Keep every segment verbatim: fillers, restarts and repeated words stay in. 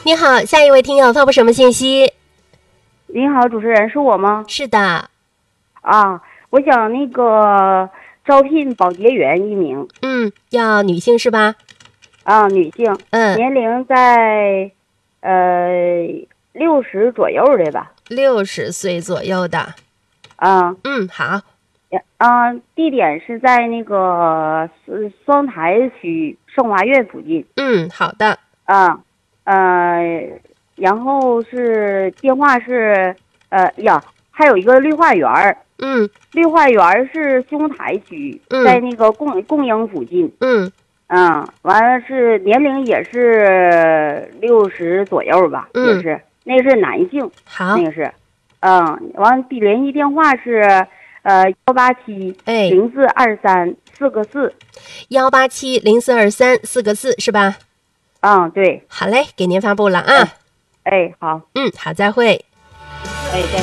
你好，下一位听友发布什么信息？ 你好，主持人，是我吗？ 是的。 啊，我想那个招聘保洁员一名。 嗯，要女性是吧？ 啊，女性， 嗯， 年龄在呃六十左右的吧。 六十岁左右的。 啊， 嗯，好。 啊，地点是在那个双台区盛华苑附近。 嗯，好的。 啊，呃，然后是电话是呃呀，还有一个绿化园儿。 嗯， 绿化园是兄台区， 嗯、 在那个供供应附近。 嗯嗯，完了是年龄也是六十左右吧， 嗯、 也是那个是男性。 好， 那个是，嗯，完了联系电话是呃幺八七零四二三四个四， 幺八七零四二三四个四是吧？ 嗯，对。 好嘞，给您发布了啊。 哎，好。 嗯，好，再会。 哎，对。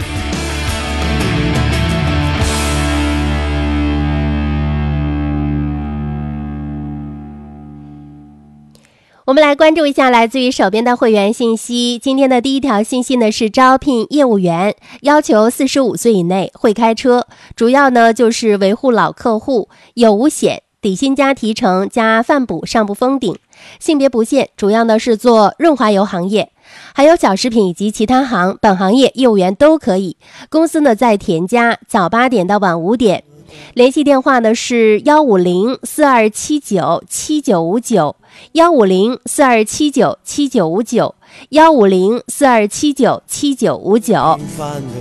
我们来关注一下来自于手边的会员信息。今天的第一条信息呢是招聘业务员，要求四十五岁以内，会开车，主要呢就是维护老客户，有无险，底薪加提成加饭补上不封顶，性别不限，主要呢是做润滑油行业，还有小食品以及其他行，本行业业务员都可以。公司呢在田家，早八点到晚五点。联系电话呢是幺五零四二七九七九五九，幺五零四二七九七九五九，幺五零四二七九七九五九。